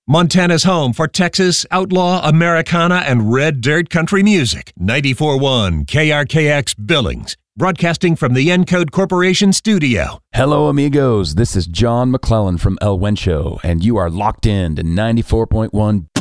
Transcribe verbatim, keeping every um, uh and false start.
Montana's home for Texas, outlaw, Americana, and red dirt country music. ninety-four point one K R K X Billings, broadcasting from the Encode Corporation studio. Hello, amigos. This is John McClellan from El Wencho, and you are locked in to ninety-four point one